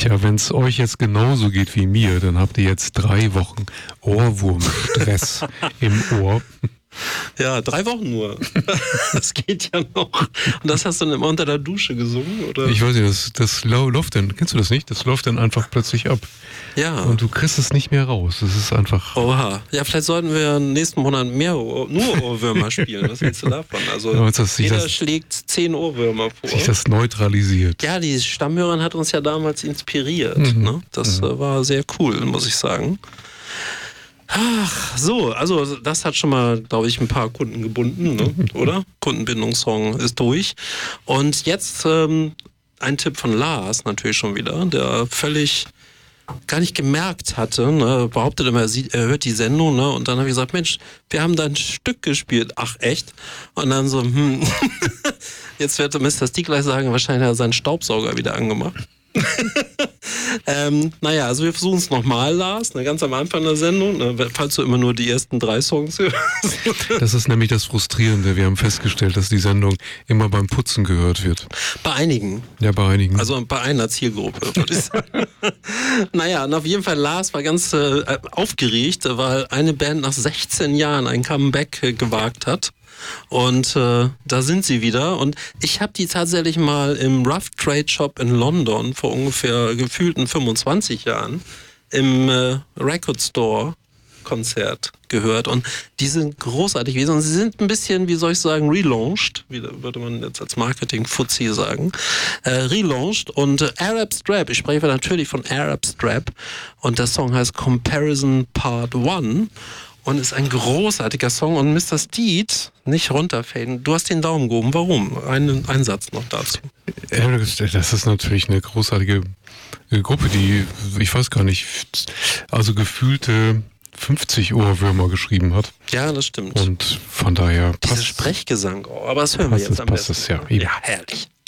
Tja, wenn es euch jetzt genauso geht wie mir, dann habt ihr jetzt 3 Wochen Ohrwurmstress im Ohr. Ja, 3 Wochen nur. Das geht ja noch. Und das hast du dann immer unter der Dusche gesungen, oder? Ich weiß nicht, das läuft dann, kennst du das nicht? Das läuft dann einfach plötzlich ab. Ja. Und du kriegst es nicht mehr raus. Das ist einfach... Oha. Ja, vielleicht sollten wir nächsten Monat nur Ohrwürmer spielen. Was hältst du davon? Also Ja, jeder schlägt 10 Ohrwürmer vor. Sich das neutralisiert. Ja, die Stammhörerin hat uns ja damals inspiriert. Ne? Das war sehr cool, muss ich sagen. Ach, so, also das hat schon mal, glaube ich, ein paar Kunden gebunden, ne? Oder? Kundenbindungssong ist durch. Und jetzt ein Tipp von Lars natürlich schon wieder, der völlig gar nicht gemerkt hatte, ne? Behauptet immer, er hört die Sendung, ne? Und dann habe ich gesagt, Mensch, wir haben da ein Stück gespielt. Ach, echt? Und dann so, jetzt wird Mr. Stieg gleich sagen, wahrscheinlich hat er seinen Staubsauger wieder angemacht. Naja, also wir versuchen es nochmal, Lars, ganz am Anfang der Sendung, falls du immer nur die ersten 3 Songs hörst. Das ist nämlich das Frustrierende. Wir haben festgestellt, dass die Sendung immer beim Putzen gehört wird. Bei einigen. Ja, bei einigen. Also bei einer Zielgruppe, würde ich sagen. Naja, und auf jeden Fall, Lars war ganz aufgeregt, weil eine Band nach 16 Jahren ein Comeback gewagt hat. Und da sind sie wieder. Und ich habe die tatsächlich mal im Rough Trade Shop in London vor ungefähr gefühlten 25 Jahren im Record Store Konzert gehört. Und die sind großartig gewesen. Und sie sind ein bisschen, wie soll ich sagen, relaunched, wie würde man jetzt als Marketing-Fuzzi sagen, relaunched. Und Arab Strap, ich spreche natürlich von Arab Strap. Und der Song heißt Comparison Part 1. Und ist ein großartiger Song. Und Mr. Steed, nicht runterfaden, du hast den Daumen gehoben. Warum? Ein Satz noch dazu. Das ist natürlich eine großartige Gruppe, die, ich weiß gar nicht, also gefühlte 50 Ohrwürmer geschrieben hat. Ja, das stimmt. Und von daher passt... Dieser Sprechgesang, aber das hören wir jetzt am besten. Passt es, ja. Ja, herrlich.